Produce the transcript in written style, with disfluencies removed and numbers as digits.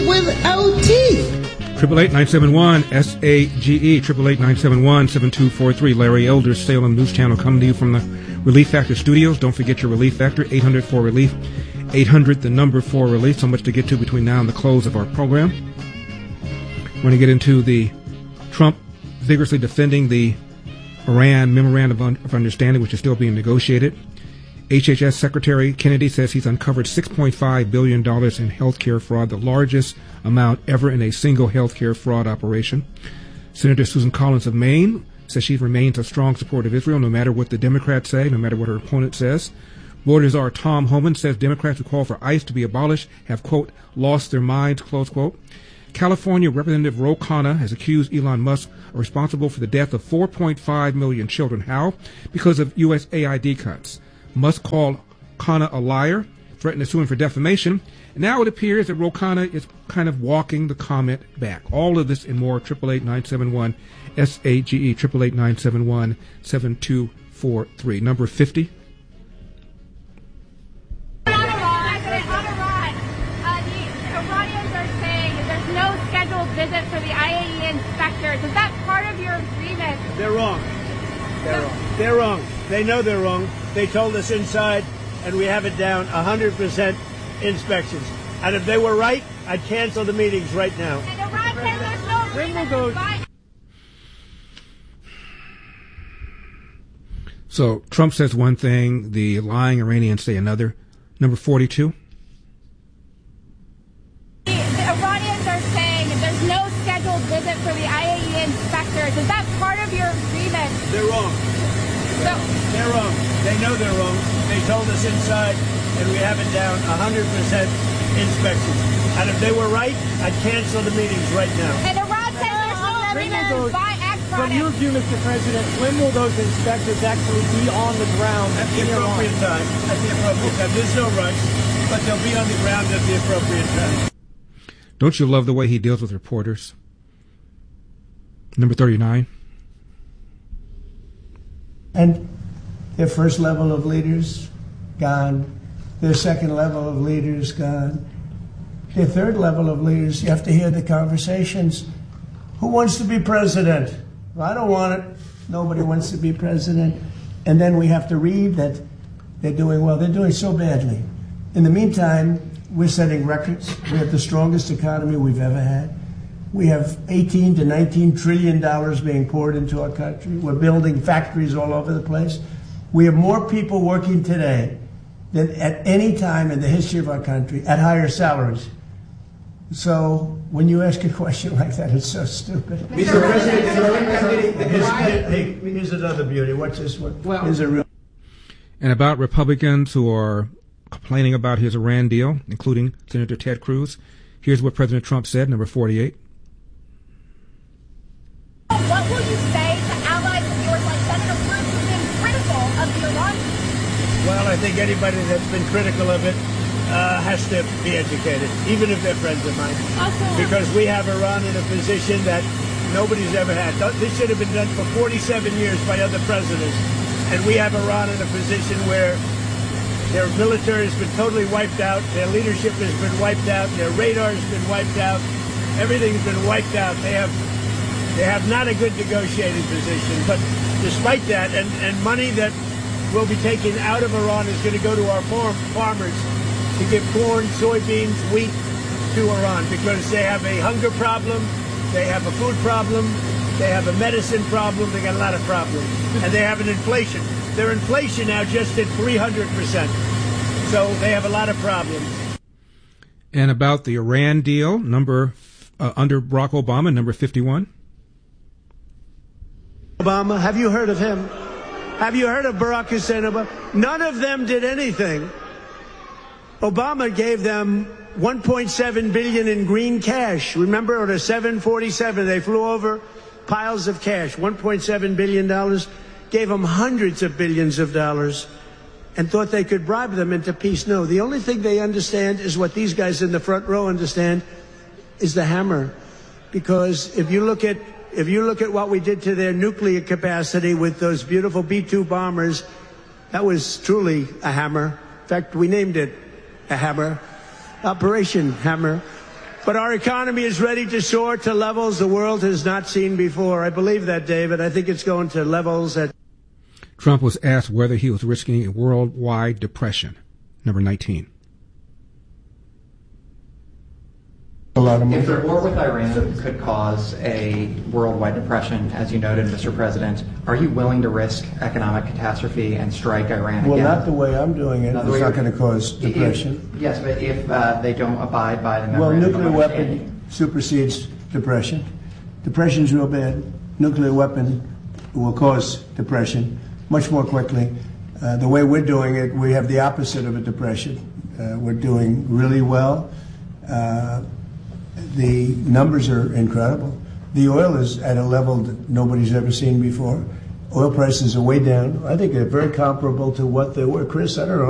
without teeth. 888-971-SAGE, 888-971-7243. Larry Elder, Salem News Channel, coming to you from the Relief Factor Studios. Don't forget your Relief Factor, 800-4RELIEF, 800, the number 4RELIEF. So much to get to between now and the close of our program. We're going to get into the Trump vigorously defending the Iran Memorandum of Understanding, which is still being negotiated. HHS Secretary Kennedy says he's uncovered $6.5 billion in health care fraud, the largest amount ever in a single health care fraud operation. Senator Susan Collins of Maine says she remains a strong supporter of Israel, no matter what the Democrats say, no matter what her opponent says. Florida Czar Tom Homan says Democrats who call for ICE to be abolished have, quote, lost their minds, close quote. California Representative Ro Khanna has accused Elon Musk of responsible for the death of 4.5 million children. How? Because of USAID cuts. Musk called Khanna a liar, threatened to sue him for defamation. And now it appears that Ro Khanna is kind of walking the comment back. All of this and more, 888-971-SAGE, 888-971-7243. Number 50. Visit for the IAEA inspectors. Is that part of your agreement? They're wrong. They're wrong. They know they're wrong. They told us inside, and we have it down 100% inspections. And if they were right, I'd cancel the meetings right now. And Iran says there's no agreement to buy. So Trump says one thing, the lying Iranians say another. Number 42. Visit for the IAEA inspectors. Is that part of your agreement? They're wrong. They're wrong. They know they're wrong. They told us inside, and we have it down 100% inspections. And if they were right, I'd cancel the meetings right now. And Iran says there's no agreement to buy X products. From your view, Mr. President, when will those inspectors actually be on the ground? At the appropriate time. At the appropriate time. There's no rush, but they'll be on the ground at the appropriate time. Don't you love the way he deals with reporters? Number 39. And their first level of leaders, gone. Their second level of leaders, gone. Their third level of leaders, you have to hear the conversations. Who wants to be president? Well, I don't want it. Nobody wants to be president. And then we have to read that they're doing well. They're doing so badly. In the meantime, we're setting records. We have the strongest economy we've ever had. We have $18 to $19 trillion being poured into our country. We're building factories all over the place. We have more people working today than at any time in the history of our country at higher salaries. So when you ask a question like that, it's so stupid. Mr. President, here's another beauty. Watch this one. Here's a real. And about Republicans who are complaining about his Iran deal, including Senator Ted Cruz, here's what President Trump said, number 48. What will you say to allies of yours like Senator Cruz who've been critical of the Iran? Well, I think anybody that's been critical of it has to be educated, even if they're friends of mine. Because we have Iran in a position that nobody's ever had. This should have been done for 47 years by other presidents. And we have Iran in a position where their military has been totally wiped out, their leadership has been wiped out, their radar has been wiped out, everything's been wiped out. They have not a good negotiating position. But despite that, and money that will be taken out of Iran is going to go to our farmers to give corn, soybeans, wheat to Iran because they have a hunger problem, they have a food problem, they have a medicine problem, they got a lot of problems. And they have an inflation. Their inflation now just at 300%. So they have a lot of problems. And about the Iran deal, under Barack Obama, number 51. Obama, have you heard of him? Have you heard of Barack Hussein Obama? None of them did anything. Obama gave them $1.7 billion in green cash. Remember, on a 747, they flew over piles of cash, $1.7 billion, gave them hundreds of billions of dollars, and thought they could bribe them into peace. No, the only thing they understand is what these guys in the front row understand, is the hammer. Because if you look at what we did to their nuclear capacity with those beautiful B-2 bombers, that was truly a hammer. In fact, we named it a hammer, Operation Hammer. But our economy is ready to soar to levels the world has not seen before. I believe that, David. I think it's going to levels that... Trump was asked whether he was risking a worldwide depression. Number 19. If the war with Iran could cause a worldwide depression, as you noted, Mr. President, are you willing to risk economic catastrophe and strike Iran again? Well, not the way I'm doing it. It's not going to cause depression. Yes, but if they don't abide by the Well, memorandum nuclear of understanding. weapon supersedes depression. Depression's real bad. Nuclear weapon will cause depression much more quickly. The way we're doing it, we have the opposite of a depression. We're doing really well. The numbers are incredible. The oil is at a level that nobody's ever seen before. Oil prices are way down. I think they're very comparable to what they were. Chris, I don't know.